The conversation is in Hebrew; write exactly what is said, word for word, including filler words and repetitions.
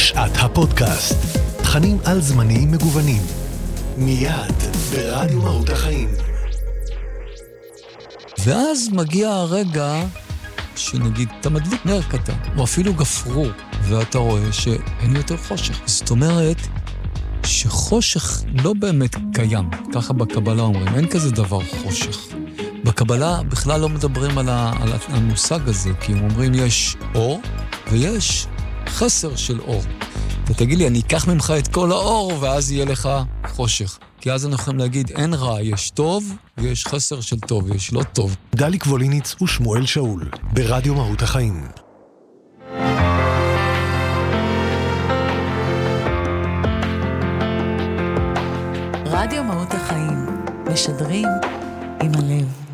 שעת הפודקאסט. תכנים על זמניים מגוונים. מיד ברדיו מהות החיים. ואז מגיע הרגע שנגיד, אתה מדליק נר קטן, או אפילו גפרור, ואתה רואה שאין יותר חושך. זאת אומרת שחושך לא באמת קיים. ככה בקבלה אומרים, אין כזה דבר חושך. בקבלה בכלל לא מדברים על, ה, על המושג הזה, כי הם אומרים יש אור ויש חסר של אור. אתה תגיד לי, אני אקח ממך את כל האור ואז יהיה לך חושך. כי אז אנחנו יכולים להגיד, אין רע, יש טוב ויש חסר של טוב, יש לא טוב. דלי קבוליניץ ושמואל שאול, ברדיו מהות החיים. רדיו מהות החיים, משדרים עם הלב.